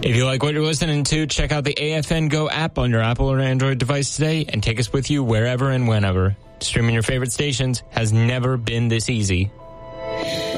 If you like what you're listening to, check out the AFN Go app on your Apple or Android device today and take us with you wherever and whenever. Streaming your favorite stations has never been this easy.